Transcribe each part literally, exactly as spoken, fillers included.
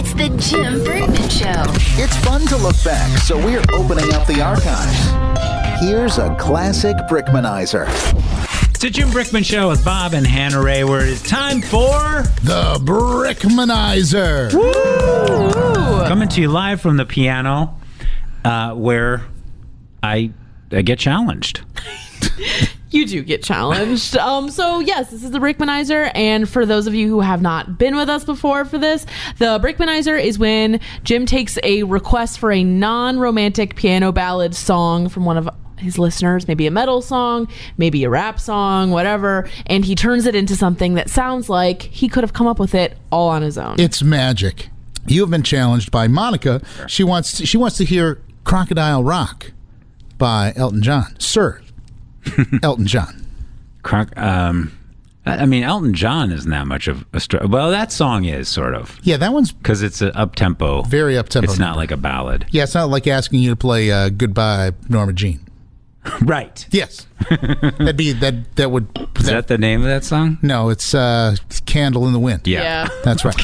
It's the Jim Brickman Show. It's fun to look back, so we're opening up the archives. Here's a classic Brickmanizer. It's the Jim Brickman Show with Bob and Hannah Rayward. It's time for... The Brickmanizer. Woo! Coming to you live from the piano, uh, where I, I get challenged. You do get challenged. Um, so yes, this is the Brickmanizer, and for those of you who have not been with us before for this, the Brickmanizer is when Jim takes a request for a non-romantic piano ballad song from one of his listeners, maybe a metal song, maybe a rap song, whatever, and he turns it into something that sounds like he could have come up with it all on his own. It's magic. You have been challenged by Monica. She wants to, she wants to hear Crocodile Rock by Elton John. Sir Elton John. Croc, um, I mean, Elton John isn't that much of a str- well, that song is sort of. Yeah, that one's because it's an up tempo. Very up tempo. It's not like a ballad. Yeah, it's not like asking you to play uh, "Goodbye, Norma Jean." Right. Yes. That'd be that. That would. Is that, that the name of that song? No, it's uh, "Candle in the Wind." Yeah, yeah. That's right.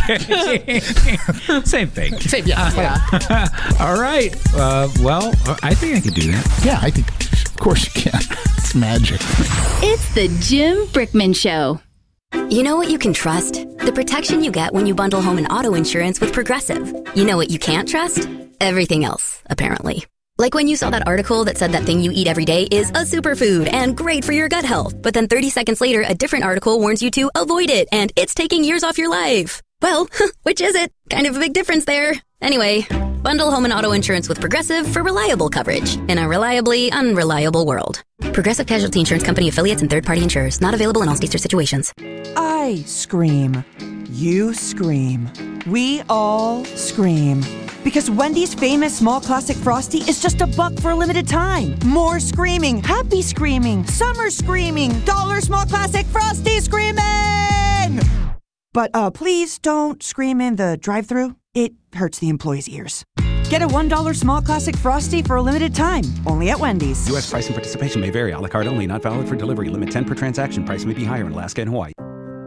Same thing. Same. Yeah. Yeah. All right. Uh, well, I think I could do that. Yeah, I think. Of course you can. It's magic. It's the Jim Brickman Show. You know what you can trust? The protection you get when you bundle home and auto insurance with Progressive. You know what you can't trust? Everything else, apparently. Like when you saw that article that said that thing you eat every day is a superfood and great for your gut health, but then thirty seconds later, a different article warns you to avoid it and it's taking years off your life. Well, which is it? Kind of a big difference there. Anyway, bundle home and auto insurance with Progressive for reliable coverage in a reliably unreliable world. Progressive Casualty Insurance Company affiliates and third-party insurers. Not available in all states or situations. I scream. You scream. We all scream. Because Wendy's famous small classic Frosty is just a buck for a limited time. More screaming, happy screaming, summer screaming, dollar small classic Frosty screaming! But uh, please don't scream in the drive-thru. It hurts the employees' ears. Get a one dollar small classic Frosty for a limited time, only at Wendy's. U S price and participation may vary. A la carte only, not valid for delivery. Limit ten per transaction. Price may be higher in Alaska and Hawaii.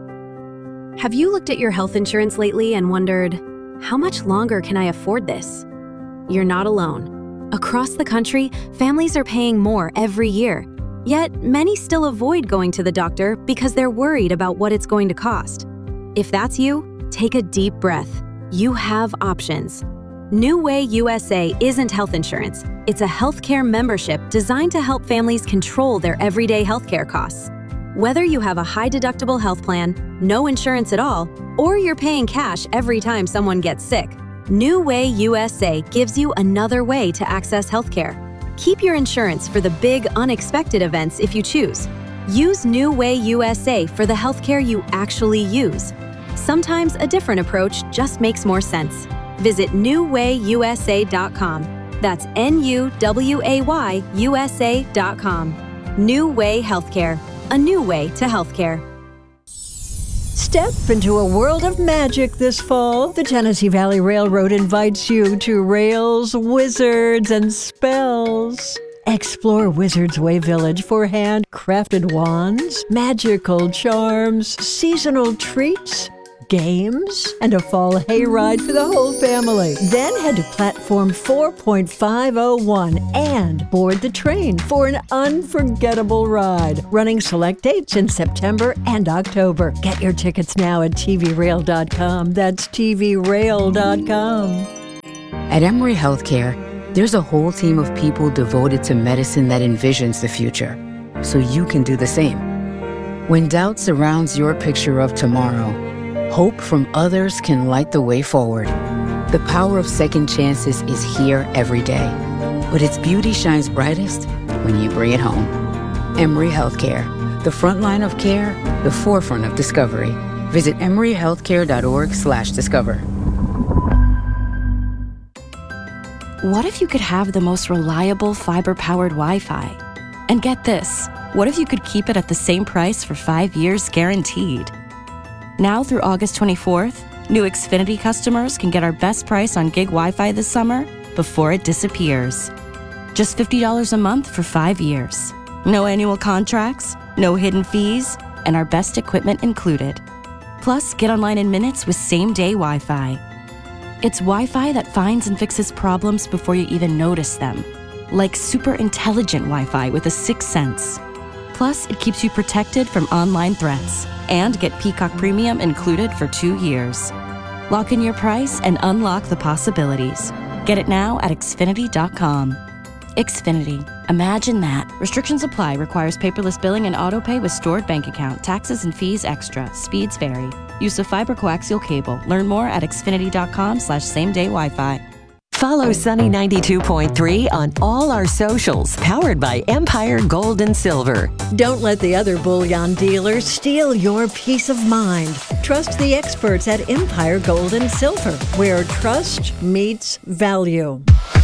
Have you looked at your health insurance lately and wondered, how much longer can I afford this? You're not alone. Across the country, families are paying more every year. Yet, many still avoid going to the doctor because they're worried about what it's going to cost. If that's you, take a deep breath. You have options. New Way U S A isn't health insurance. It's a healthcare membership designed to help families control their everyday healthcare costs. Whether you have a high-deductible health plan, no insurance at all, or you're paying cash every time someone gets sick, New Way U S A gives you another way to access healthcare. Keep your insurance for the big, unexpected events if you choose. Use New Way U S A for the healthcare you actually use. Sometimes a different approach just makes more sense. Visit new way u s a dot com. That's N U W A Y U S A dot com. New Way Healthcare. A new way to healthcare. Step into a world of magic this fall. The Tennessee Valley Railroad invites you to Rails, Wizards, and Spells. Explore Wizards Way Village for handcrafted wands, magical charms, seasonal treats, games, and a fall hayride for the whole family. Then head to platform four point five oh one and board the train for an unforgettable ride. Running select dates in September and October. Get your tickets now at t v rail dot com. That's t v rail dot com. At Emory Healthcare, there's a whole team of people devoted to medicine that envisions the future, so you can do the same. When doubt surrounds your picture of tomorrow, hope from others can light the way forward. The power of second chances is here every day, but its beauty shines brightest when you bring it home. Emory Healthcare, the front line of care, the forefront of discovery. Visit emory healthcare dot org slash discover. What if you could have the most reliable fiber-powered Wi-Fi? And get this, what if you could keep it at the same price for five years guaranteed? Now through August twenty-fourth, new Xfinity customers can get our best price on gig Wi-Fi this summer before it disappears. Just fifty dollars a month for five years. No annual contracts, no hidden fees, and our best equipment included. Plus, get online in minutes with same-day Wi-Fi. It's Wi-Fi that finds and fixes problems before you even notice them. Like super intelligent Wi-Fi with a sixth sense. Plus, it keeps you protected from online threats. And get Peacock Premium included for two years. Lock in your price and unlock the possibilities. Get it now at Xfinity dot com. Xfinity. Imagine that. Restrictions apply. Requires paperless billing and autopay with stored bank account. Taxes and fees extra. Speeds vary. Use of fiber coaxial cable. Learn more at Xfinity dot com slash same day Wi-Fi. Follow Sunny ninety-two point three on all our socials, powered by Empire Gold and Silver. Don't let the other bullion dealers steal your peace of mind. Trust the experts at Empire Gold and Silver, where trust meets value.